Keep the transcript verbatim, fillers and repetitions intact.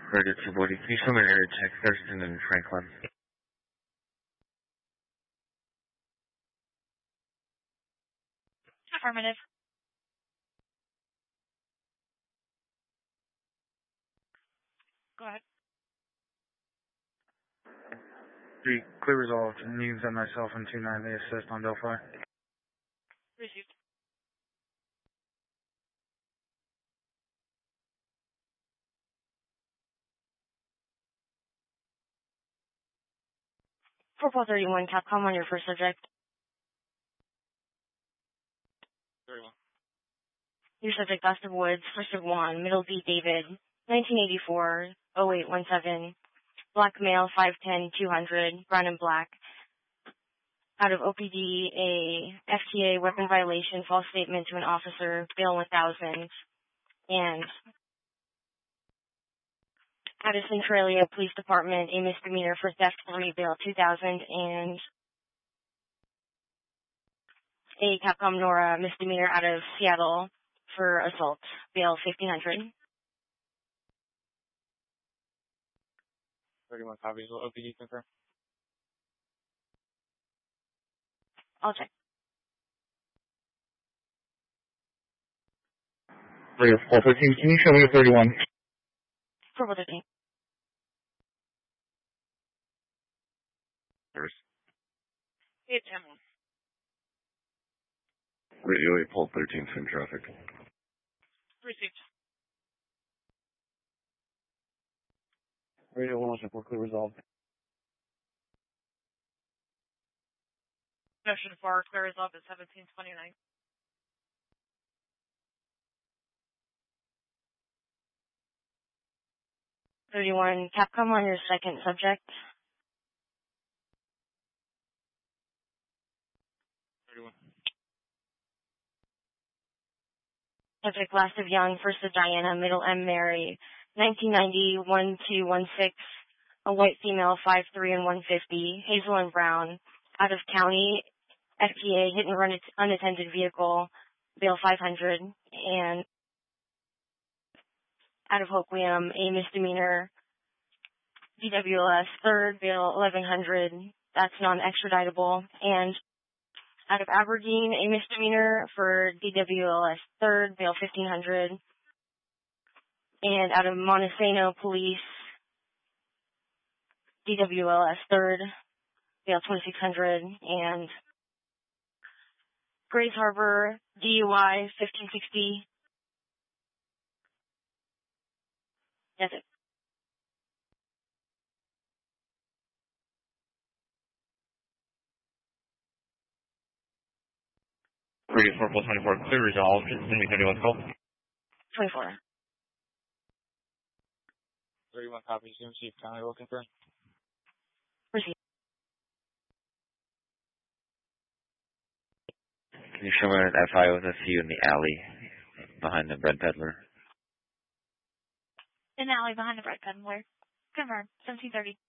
Radio two forty, can you show me an area check, Thurston and Franklin? Affirmative. Go ahead. Three, clear resolved. Needs and myself and two nine, they assist on Delphi. Received. four four thirty-one, Capcom on your first subject. thirty-one. Your subject, Austin Woods, first of Juan, middle D, David, nineteen eighty-four, oh eight one seven, black male, five ten, two hundred, brown and black. Out of O P D, a F T A weapon violation, false statement to an officer, bail one thousand, and out of Centralia Police Department, a misdemeanor for theft, three, bail two thousand, and a Capcom Nora misdemeanor out of Seattle for assault, bail fifteen hundred. thirty-one copies. Will O P D confirm? I'll check. Radio four thirteen, can you show me a thirty-one? four four thirteen. Service. It's Emily. Radio eight, Pole thirteen, sim traffic. Received. Radio one oh four, clear resolved. Motion for clear resolve at seventeen twenty-nine. thirty-one, Capcom on your second subject. thirty-one. Subject, last of Young, first of Diana, middle M Mary, nineteen ninety, one two one six, a white female, five three and one fifty, Hazel and Brown, out of county, F T A, hit and run unattended vehicle, bail five hundred, and out of Hoquiam, a misdemeanor, D W L S, third, bail eleven hundred, that's non-extraditable, and out of Aberdeen, a misdemeanor for D W L S, third, bail fifteen hundred, and out of Montesano Police, D W L S, third, bail twenty-six hundred, and Grays Harbor, D U I, fifteen sixty. That's it. Radio four twenty-four, clear resolved. Can we thirty-one call? twenty-four. thirty-one copies. C M C County will confirm. Received. Can you show me an F I with a few in the alley behind the bread peddler? In the alley behind the bread peddler. Confirm. seventeen thirty.